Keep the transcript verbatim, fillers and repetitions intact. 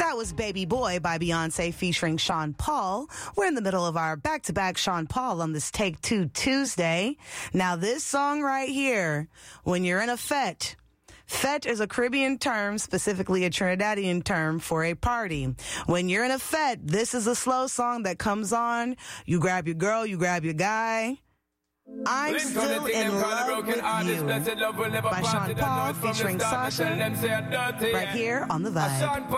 That was Baby Boy by Beyonce featuring Sean Paul. We're in the middle of our back-to-back Sean Paul on this Take Two Tuesday. Now, this song right here, when you're in a fete, fete is a Caribbean term, specifically a Trinidadian term for a party. When you're in a fete, this is a slow song that comes on. You grab your girl, you grab your guy. I'm Still in Love With You by Sean Paul featuring Sasha right here on The Vibe.